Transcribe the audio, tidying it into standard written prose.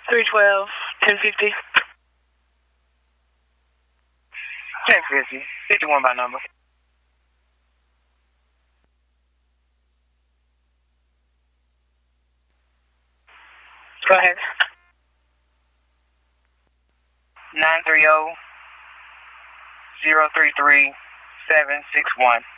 312, 1050. 1050. 51 by number. Go ahead. 930-033-761.